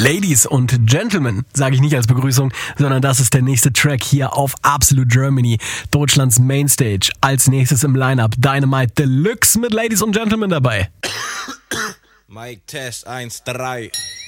Ladies und Gentlemen, sage ich nicht als Begrüßung, sondern das ist der nächste Track hier auf Absolute Germany, Deutschlands Mainstage. Als nächstes im Lineup Dynamite Deluxe mit Ladies und Gentlemen dabei. Mic Test 1, 3.